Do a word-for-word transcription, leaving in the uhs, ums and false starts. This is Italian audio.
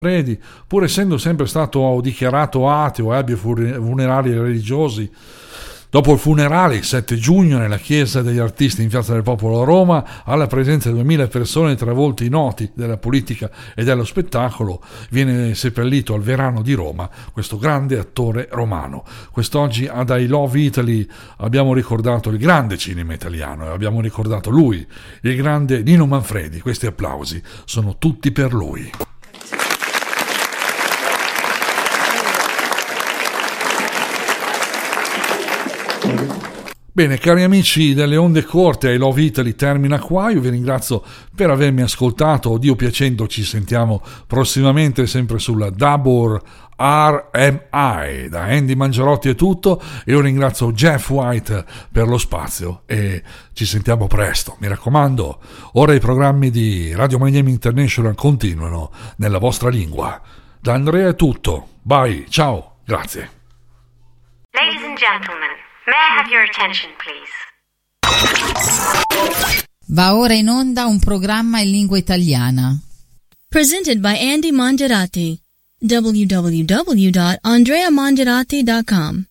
Manfredi, pur essendo sempre stato dichiarato ateo e abbia funerali religiosi, dopo il funerale, il sette giugno, nella chiesa degli artisti in Piazza del Popolo a Roma, alla presenza di duemila persone tra volti noti della politica e dello spettacolo, viene seppellito al Verano di Roma questo grande attore romano. Quest'oggi ad I Love Italy abbiamo ricordato il grande cinema italiano e abbiamo ricordato lui, il grande Nino Manfredi. Questi applausi sono tutti per lui. Bene, cari amici delle onde corte, I Love Italy termina qua. Io vi ringrazio per avermi ascoltato. Dio piacendo, ci sentiamo prossimamente sempre sulla Dabur R M I. Da Andy Mangiarotti è tutto. Io ringrazio Jeff White per lo spazio e ci sentiamo presto. Mi raccomando, ora i programmi di Radio Miami International continuano nella vostra lingua. Da Andrea è tutto. Bye, ciao, grazie. Ladies and gentlemen, may I have your attention, please? Va ora in onda un programma in lingua italiana. Presented by Andy Mangiarotti. w w w dot andrea mangiarotti dot com